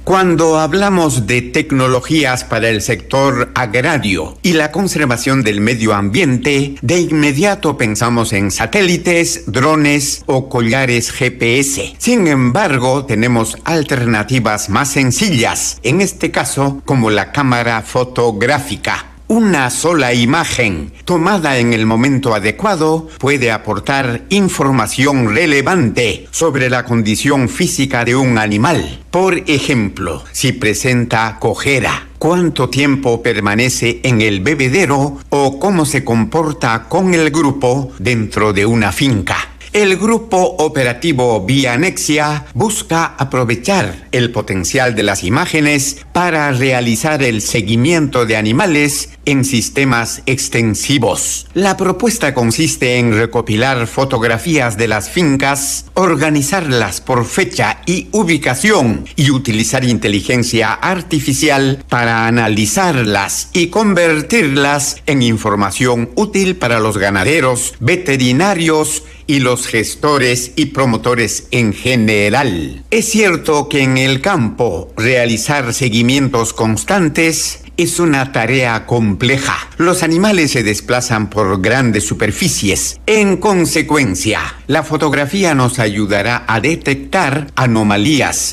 Cuando hablamos de tecnologías para el sector agrario y la conservación del medio ambiente, de inmediato pensamos en satélites, drones o collares GPS. Sin embargo, tenemos alternativas más sencillas, en este caso como la cámara fotográfica. Una sola imagen, tomada en el momento adecuado, puede aportar información relevante sobre la condición física de un animal. Por ejemplo, si presenta cojera, cuánto tiempo permanece en el bebedero o cómo se comporta con el grupo dentro de una finca. El Grupo Operativo Vianexia busca aprovechar el potencial de las imágenes para realizar el seguimiento de animales en sistemas extensivos. La propuesta consiste en recopilar fotografías de las fincas, organizarlas por fecha y ubicación y utilizar inteligencia artificial para analizarlas y convertirlas en información útil para los ganaderos, veterinarios y los gestores y promotores en general. Es cierto que en el campo realizar seguimientos constantes es una tarea compleja. Los animales se desplazan por grandes superficies. En consecuencia, la fotografía nos ayudará a detectar anomalías